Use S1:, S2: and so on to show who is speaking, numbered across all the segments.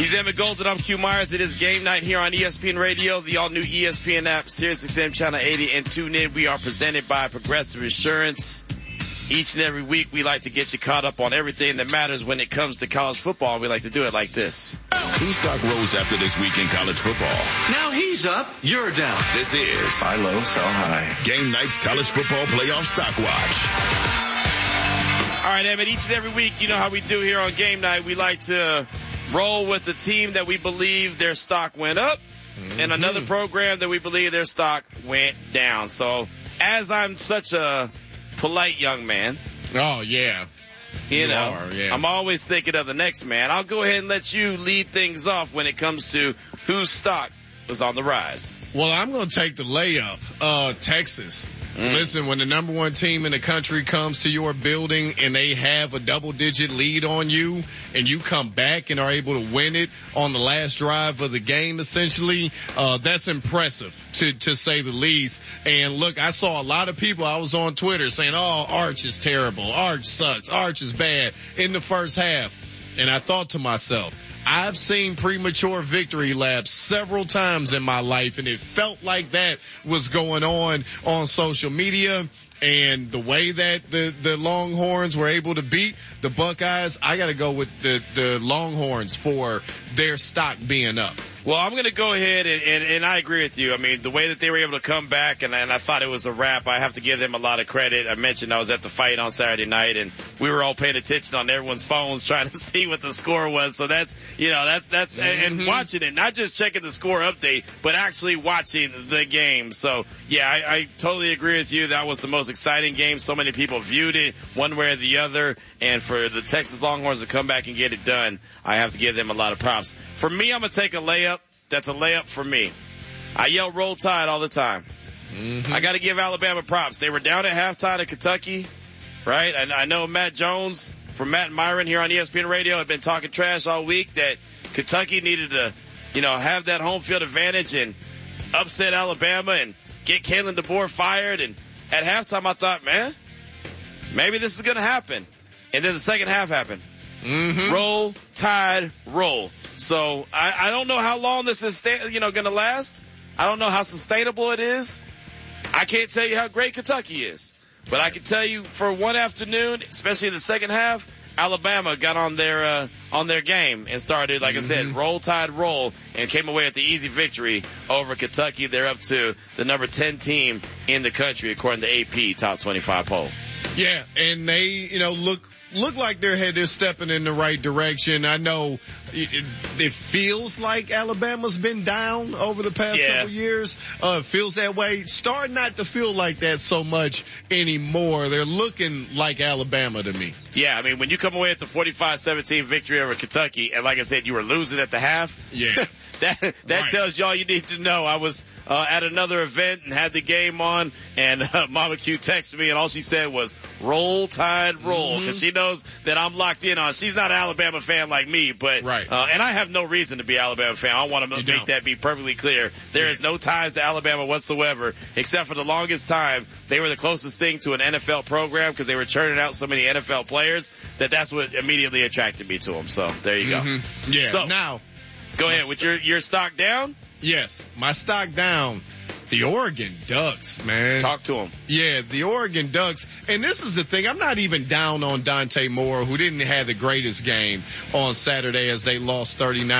S1: He's Emmett Golden. I'm Q Myers. It is game night here on ESPN Radio, the all-new ESPN app, SiriusXM Channel 80, and tune in. We are presented by Progressive Insurance. Each and every week, we like to get you caught up on everything that matters when it comes to college football. We like to do it like this.
S2: Whose stock rose after this week in college football?
S3: Now he's up, you're down.
S2: This is
S4: Buy low, sell high.
S2: Game Night's College Football Playoff Stock Watch.
S1: All right, Emmett, each and every week, you know how we do here on Game Night. We like to roll with the team that we believe their stock went up and another program that we believe their stock went down. So as I'm such a polite young man.
S5: Oh, yeah.
S1: You know,
S5: are, yeah.
S1: I'm always thinking of the next man. I'll go ahead and let you lead things off when it comes to whose stock was on the rise.
S5: Well, I'm going to take the layup. Texas. Listen, when the number one team in the country comes to your building and they have a double-digit lead on you and you come back and are able to win it on the last drive of the game, essentially, that's impressive to say the least. And look, I saw a lot of people, I was on Twitter saying, oh, Arch is terrible. Arch sucks. Arch is bad in the first half. And I thought to myself, I've seen premature victory laps several times in my life, and it felt like that was going on social media. And the way that the Longhorns were able to beat the Buckeyes, I got to go with the Longhorns for their stock being up.
S1: Well, I'm going to go ahead and I agree with you. I mean, the way that they were able to come back and I thought it was a wrap, I have to give them a lot of credit. I mentioned I was at the fight on Saturday night and we were all paying attention on everyone's phones trying to see what the score was. So that's and watching it, not just checking the score update, but actually watching the game. So yeah, I totally agree with you. That was the most exciting game. So many people viewed it one way or the other. And for the Texas Longhorns to come back and get it done, I have to give them a lot of props. For me, I'm going to take a layup. That's a layup for me. I yell Roll Tide all the time. I got to give Alabama props. They were down at halftime at Kentucky, right? And I know Matt Jones from Matt and Myron here on ESPN Radio had been talking trash all week that Kentucky needed to, have that home field advantage and upset Alabama and get Kalen DeBoer fired. And at halftime, I thought, man, maybe this is going to happen. And then the second half happened. Roll, Tide, roll. So I don't know how long this is, going to last. I don't know how sustainable it is. I can't tell you how great Kentucky is. But I can tell you for one afternoon, especially in the second half, Alabama got on their game and started, like I said, Roll Tide roll and came away with the easy victory over Kentucky. They're up to the number 10 team in the country according to AP Top 25 poll.
S5: Yeah, and they, look like they're stepping in the right direction. I know it feels like Alabama's been down over the past couple years. It feels that way. Starting not to feel like that so much anymore. They're looking like Alabama to me.
S1: Yeah, I mean, when you come away with the 45-17 victory over Kentucky, and like I said, you were losing at the half.
S5: Yeah.
S1: That tells you all you need to know. I was at another event and had the game on, and Mama Q texted me, and all she said was, Roll Tide roll, because she knows that I'm locked in on. She's not an Alabama fan like me, but and I have no reason to be an Alabama fan. I want to make that be perfectly clear. There is no ties to Alabama whatsoever, except for the longest time they were the closest thing to an NFL program because they were churning out so many NFL players that's what immediately attracted me to them. So there you go.
S5: Yeah.
S1: So
S5: now,
S1: go ahead with your stock down.
S5: Yes, my stock down. The Oregon Ducks, man.
S1: Talk to them.
S5: Yeah, the Oregon Ducks. And this is the thing. I'm not even down on Dante Moore, who didn't have the greatest game on Saturday as they lost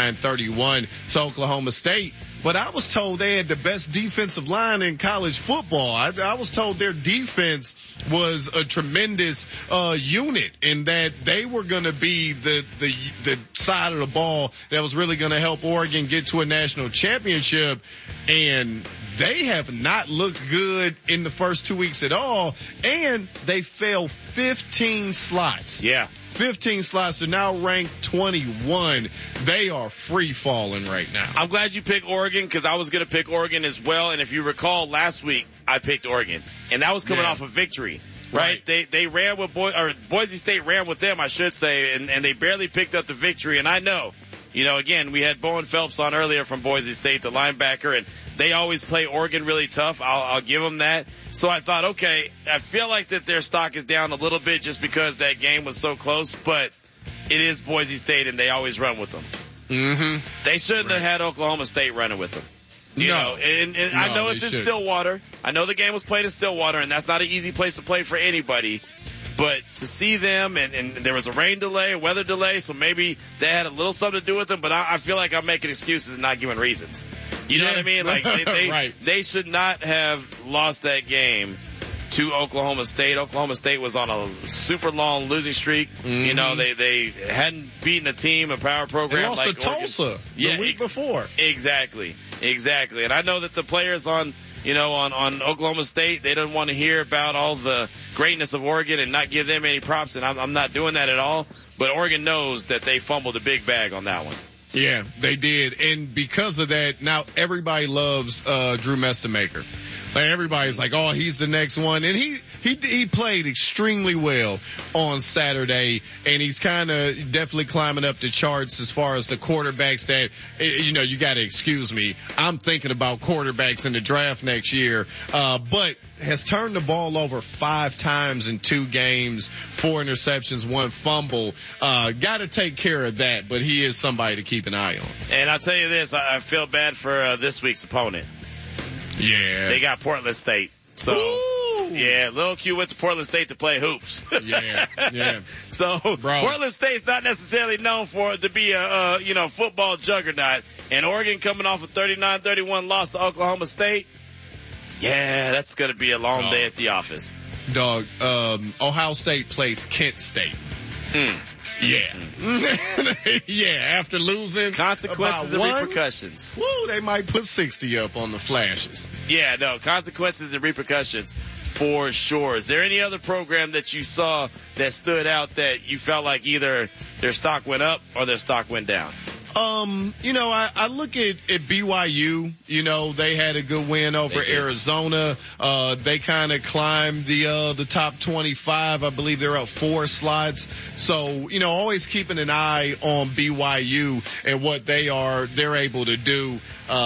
S5: 39-31 to Oklahoma State. But I was told they had the best defensive line in college football. I was told their defense was a tremendous unit and that they were going to be the side of the ball that was really going to help Oregon get to a national championship. And they have not looked good in the first 2 weeks at all. And they fell 15 slots.
S1: Yeah.
S5: 15 slots. They're now ranked 21. They are free falling right now.
S1: I'm glad you picked Oregon because I was going to pick Oregon as well. And if you recall last week, I picked Oregon. And that was coming off a victory. Right? They ran with Boise State ran with them, I should say, and they barely picked up the victory. And I know, again, we had Bowen Phelps on earlier from Boise State, the linebacker, and they always play Oregon really tough. I'll give them that. So I thought, okay, I feel like that their stock is down a little bit just because that game was so close, but it is Boise State and they always run with them.
S5: Mm-hmm.
S1: They shouldn't have had Oklahoma State running with them. You know, and I know it's in Stillwater. I know the game was played in Stillwater, and that's not an easy place to play for anybody. But to see them, and there was a rain delay, a weather delay, so maybe that had a little something to do with them. But I feel like I'm making excuses and not giving reasons. You know what I mean? Like
S5: right.
S1: They should not have lost that game to Oklahoma State. Oklahoma State was on a super long losing streak. Mm-hmm. You know, they hadn't beaten a team, a power program.
S5: They lost
S1: like
S5: to Tulsa the week before.
S1: Exactly. And I know that the players on Oklahoma State, they don't want to hear about all the greatness of Oregon and not give them any props, and I'm not doing that at all. But Oregon knows that they fumbled a big bag on that one.
S5: Yeah, they did. And because of that, now everybody loves Drew Mestemaker. Like everybody's like, oh, he's the next one. And he played extremely well on Saturday, and he's kind of definitely climbing up the charts as far as the quarterbacks that, you got to excuse me. I'm thinking about quarterbacks in the draft next year, but has turned the ball over 5 times in 2 games, 4 interceptions, 1 fumble. Got to take care of that, but he is somebody to keep an eye on.
S1: And I'll tell you this, I feel bad for this week's opponent.
S5: Yeah.
S1: They got Portland State. So, yeah, Lil Q went to Portland State to play hoops.
S5: Yeah.
S1: So, Portland State's not necessarily known to be a football juggernaut. And Oregon coming off a 39-31 loss to Oklahoma State. Yeah, that's going to be a long day at the office.
S5: Dog, Ohio State plays Kent State. Yeah. Yeah, after losing
S1: consequences and repercussions.
S5: Woo, they might put 60 up on the flashes.
S1: Yeah, no, consequences and repercussions for sure. Is there any other program that you saw that stood out that you felt like either their stock went up or their stock went down?
S5: I look at BYU, they had a good win over Arizona. They kind of climbed the top 25. I believe they're up 4 slots. So, always keeping an eye on BYU and what they're able to do.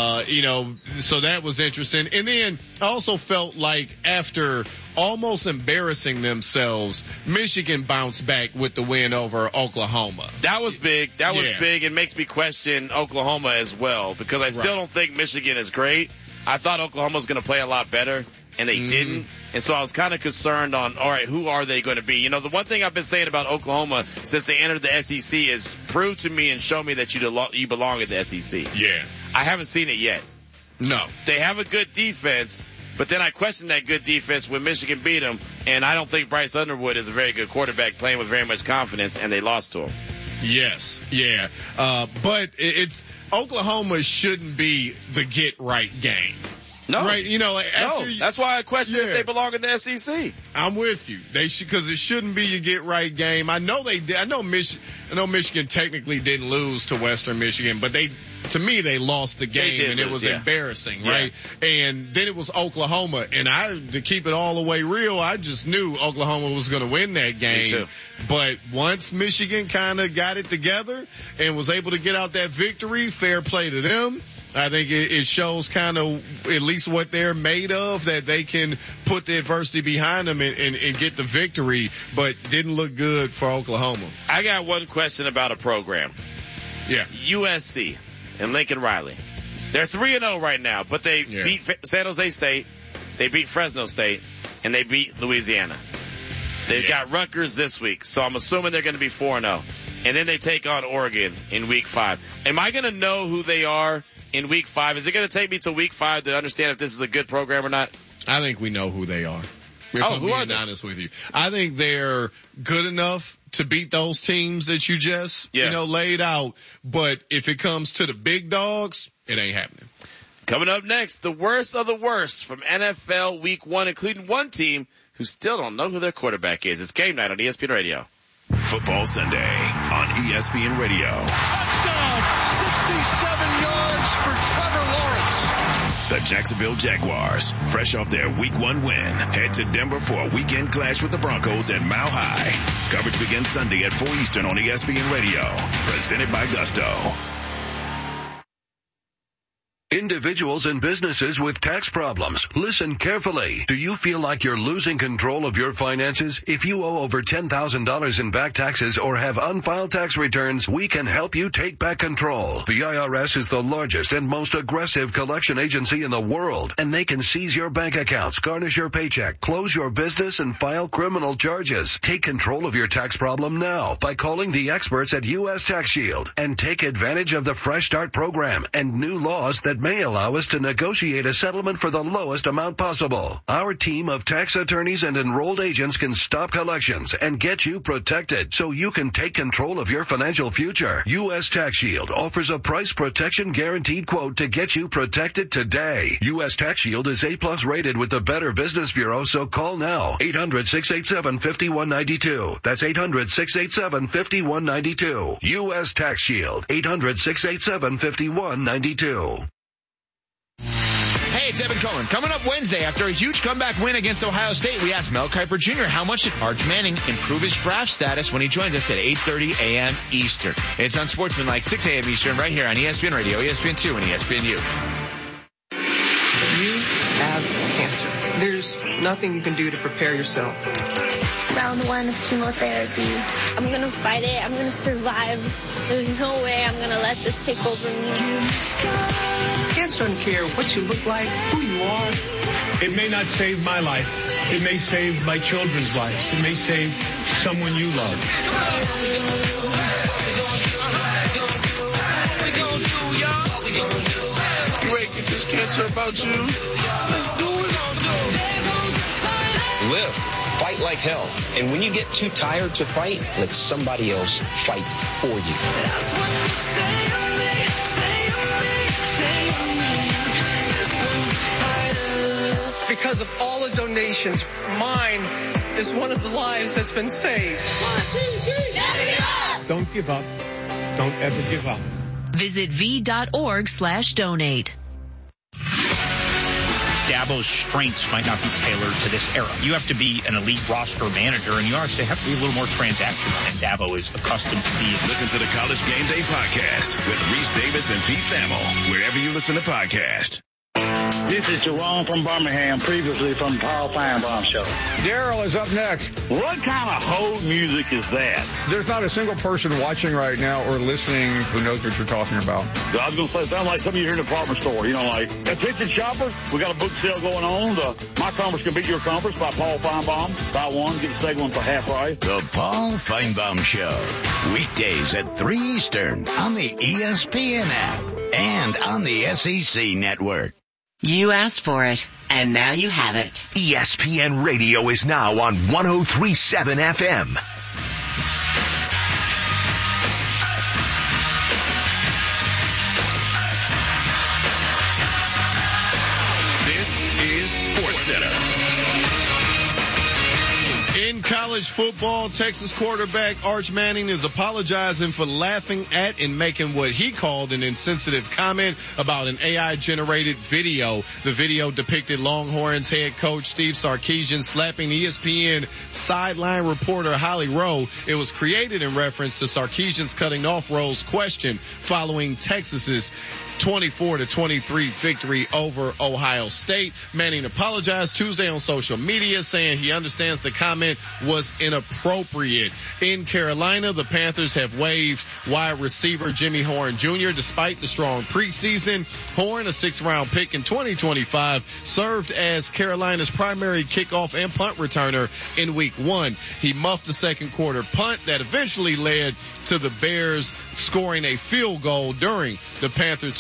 S5: So that was interesting. And then I also felt like after almost embarrassing themselves, Michigan bounced back with the win over Oklahoma.
S1: That was big. That was big. It makes me question Oklahoma as well, because I still don't think Michigan is great. I thought Oklahoma was going to play a lot better, and they didn't. And so I was kind of concerned on, all right, who are they going to be? The one thing I've been saying about Oklahoma since they entered the SEC is prove to me and show me that you belong at the SEC.
S5: Yeah.
S1: I haven't seen it yet.
S5: No.
S1: They have a good defense, but then I question that good defense when Michigan beat them, and I don't think Bryce Underwood is a very good quarterback playing with very much confidence, and they lost to him.
S5: Yes, yeah. But it's Oklahoma shouldn't be the get-right game.
S1: No.
S5: Right,
S1: that's why I question if they belong in the SEC.
S5: I'm with you. They should, because it shouldn't be your get-right game. I know they did. I know Michigan technically didn't lose to Western Michigan, but to me, they lost the game, and it was embarrassing, right? And then it was Oklahoma, and to keep it all the way real, I just knew Oklahoma was going to win that game.
S1: Me too.
S5: But once Michigan kind of got it together and was able to get out that victory, fair play to them. I think it shows kind of at least what they're made of, that they can put the adversity behind them and get the victory, but didn't look good for Oklahoma.
S1: I got one question about a program.
S5: Yeah.
S1: USC and Lincoln Riley. They're 3-0 right now, but they beat San Jose State, they beat Fresno State, and they beat Louisiana. They've got Rutgers this week, so I'm assuming they're going to be 4-0. And then they take on Oregon in week 5. Am I going to know who they are in week 5? Is it going to take me to week 5 to understand if this is a good program or not?
S5: I think we know who they are. Who are they? Honest with you, I think they're good enough to beat those teams that you just laid out. But if it comes to the big dogs, it ain't happening.
S1: Coming up next, the worst of the worst from NFL Week 1, including one team who still don't know who their quarterback is. It's Game Night on ESPN Radio.
S2: Football Sunday on ESPN Radio.
S4: Touchdown! 67 yards for Trevor Lawrence.
S2: The Jacksonville Jaguars, fresh off their Week 1 win, head to Denver for a weekend clash with the Broncos at Mile High. Coverage begins Sunday at 4 Eastern on ESPN Radio. Presented by Gusto.
S6: Individuals and businesses with tax problems, listen carefully. Do you feel like you're losing control of your finances? If you owe over $10,000 in back taxes or have unfiled tax returns, we can help you take back control. The IRS is the largest and most aggressive collection agency in the world, and they can seize your bank accounts, garnish your paycheck, close your business, and file criminal charges. Take control of your tax problem now by calling the experts at U.S. Tax Shield and take advantage of the Fresh Start program and new laws that may allow us to negotiate a settlement for the lowest amount possible. Our team of tax attorneys and enrolled agents can stop collections and get you protected so you can take control of your financial future. U.S. Tax Shield offers a price protection guaranteed quote to get you protected today. U.S. Tax Shield is A+ rated with the Better Business Bureau, so call now. 800-687-5192. That's 800-687-5192. U.S. Tax Shield. 800-687-5192.
S7: Hey, it's Evan Cohen. Coming up Wednesday, after a huge comeback win against Ohio State, we asked Mel Kiper Jr. how much did Arch Manning improve his draft status when he joined us at 8:30 a.m. Eastern. It's on Sportsmanlike, 6 a.m. Eastern, right here on ESPN Radio, ESPN2, and ESPNU.
S8: You have cancer. There's nothing you can do to prepare yourself.
S9: Round 1 of chemotherapy. I'm going to fight it. I'm going to survive. There's no way I'm going to let this take over me.
S8: Cancer doesn't care what you look like, who you are.
S10: It may not save my life. It may save my children's lives. It may save someone you love.
S11: You ain't get this cancer about you. Let's do it.
S12: Live. Fight like hell. And when you get too tired to fight, let somebody else fight for you. That's what you say to me, say to me.
S8: Because of all the donations, mine is one of the lives that's been saved.
S9: 1, 2, 3. Never give up.
S10: Don't give up. Don't ever give up.
S13: Visit v.org/donate.
S14: Dabo's strengths might not be tailored to this era. You have to be an elite roster manager, and you actually have to be a little more transactional, and Dabo is accustomed to being.
S2: Listen to the College Game Day podcast with Reese Davis and Pete Thamel, wherever you listen to podcasts.
S15: This is Jerome from Birmingham, previously from the Paul Feinbaum Show.
S16: Daryl is up next.
S15: What kind of hold music is that?
S16: There's not a single person watching right now or listening who knows what you're talking about.
S15: I was going to say, it sounds like something you hear in a department store. You know, like, attention shoppers, we got a book sale going on. My Conference Can Beat Your Conference by Paul Feinbaum. Buy one, get the second one for half price.
S2: The Paul Feinbaum Show. Weekdays at 3 Eastern on the ESPN app and on the SEC network.
S17: You asked for it, and now you have it.
S18: ESPN Radio is now on 103.7 FM.
S2: This is SportsCenter.
S5: In college football, Texas quarterback Arch Manning is apologizing for laughing at and making what he called an insensitive comment about an AI-generated video. The video depicted Longhorns head coach Steve Sarkisian slapping ESPN sideline reporter Holly Rowe. It was created in reference to Sarkisian's cutting off Rowe's question following Texas's 24-23 victory over Ohio State. Manning apologized Tuesday on social media, saying he understands the comment was inappropriate. In Carolina, the Panthers have waived wide receiver Jimmy Horn Jr. despite the strong preseason. Horn, a 6th-round pick in 2025, served as Carolina's primary kickoff and punt returner in Week 1. He muffed the second quarter punt that eventually led to the Bears scoring a field goal during the Panthers'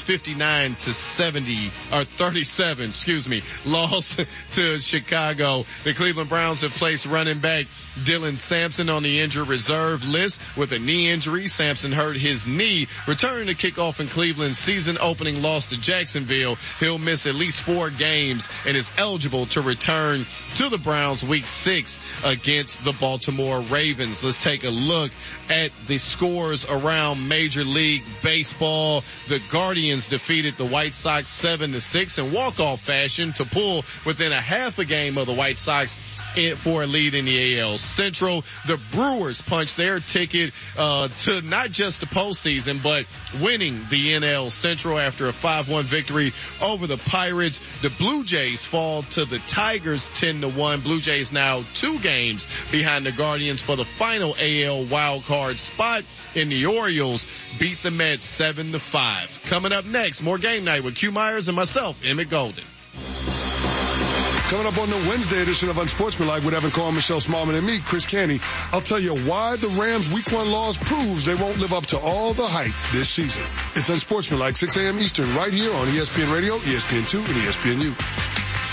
S5: 37 loss to Chicago. The Cleveland Browns have placed running back Dylan Sampson on the injured reserve list with a knee injury. Sampson hurt his knee returning to kickoff in Cleveland's season opening loss to Jacksonville. He'll miss at least 4 games and is eligible to return to the Browns Week 6 against the Baltimore Ravens. Let's take a look at the scores around Major League Baseball. The Guardians defeated the White Sox 7-6 in walk-off fashion to pull within a half a game of the White Sox for a lead in the ALCS. Central. The Brewers punched their ticket to not just the postseason, but winning the NL Central after a 5-1 victory over the Pirates. The Blue Jays fall to the Tigers 10-1. Blue Jays now 2 games behind the Guardians for the final AL wildcard spot. And the Orioles beat the Mets 7-5. Coming up next, more Game Night with Q Myers and myself, Emmett Golden.
S19: Coming up on the Wednesday edition of Unsportsmanlike with Evan Cohen, Michelle Smallman, and me, Chris Canty, I'll tell you why the Rams Week 1 loss proves they won't live up to all the hype this season. It's Unsportsmanlike, 6 a.m. Eastern, right here on ESPN Radio, ESPN2, and ESPNU.